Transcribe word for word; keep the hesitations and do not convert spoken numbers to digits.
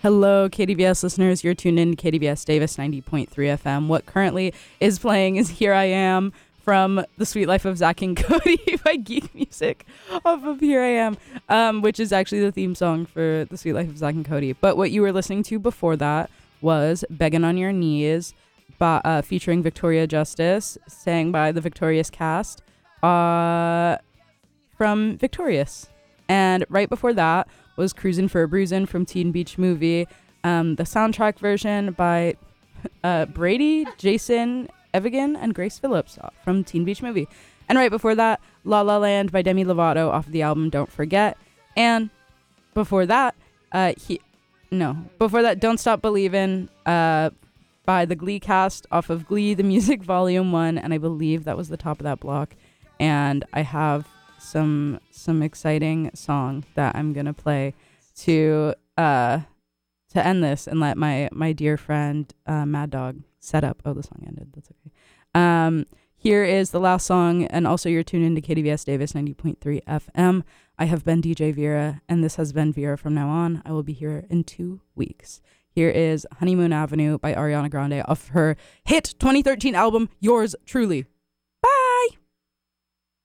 Hello, K D V S listeners. You're tuned in to K D V S Davis ninety point three F M. What currently is playing is Here I Am from The Sweet Life of Zack and Cody by Geek Music off of Here I Am, um, which is actually the theme song for The Sweet Life of Zack and Cody. But what you were listening to before that was Beggin' on Your Knees by, uh, featuring Victoria Justice, sang by the Victorious cast uh, from Victorious. And right before that was Cruisin' for a Bruisin' from Teen Beach Movie, um, the soundtrack version by uh, Brady, Jason Evigan, and Grace Phillips from Teen Beach Movie. And right before that, La La Land by Demi Lovato off of the album Don't Forget. And before that, uh, he, no, before that, Don't Stop Believin' uh, by the Glee cast off of Glee, the Music Volume one. And I believe that was the top of that block. And I have some some exciting song that I'm gonna play to uh to end this and let my my dear friend uh Mad Dog set up. Oh, the song ended. That's okay. Um here is the last song, and also you're tuned into K D V S Davis ninety point three F M. I have been D J Vera, and this has been Vera from now on. I will be here in two weeks. Here is Honeymoon Avenue by Ariana Grande off her hit twenty thirteen album Yours Truly.